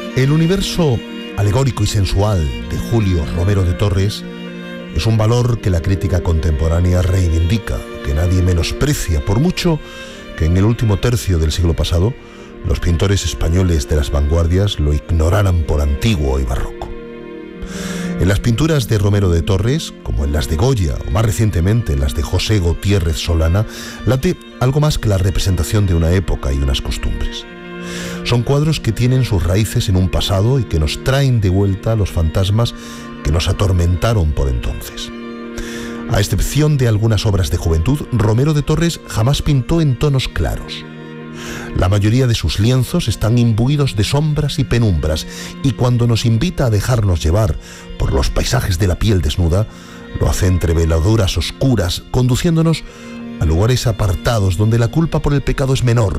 El universo alegórico y sensual de Julio Romero de Torres es un valor que la crítica contemporánea reivindica, que nadie menosprecia, por mucho que en el último tercio del siglo pasado los pintores españoles de las vanguardias lo ignoraran por antiguo y barroco. En las pinturas de Romero de Torres, como en las de Goya o más recientemente en las de José Gutiérrez Solana, late algo más que la representación de una época y unas costumbres. Son cuadros que tienen sus raíces en un pasado y que nos traen de vuelta los fantasmas que nos atormentaron por entonces. A excepción de algunas obras de juventud, Romero de Torres jamás pintó en tonos claros. La mayoría de sus lienzos están imbuidos de sombras y penumbras, y cuando nos invita a dejarnos llevar por los paisajes de la piel desnuda, lo hace entre veladuras oscuras, conduciéndonos a lugares apartados donde la culpa por el pecado es menor,